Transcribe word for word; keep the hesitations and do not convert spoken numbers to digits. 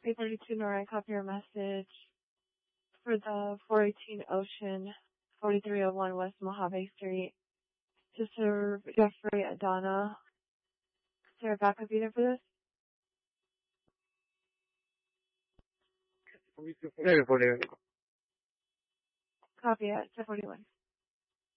K thirty-two Norite, copy your message for the four eighteen Ocean, forty-three oh one West Mojave Street, to serve Jeffrey Adana. Is there a backup unit for this? Maybe forty. Copy it, ten forty-one.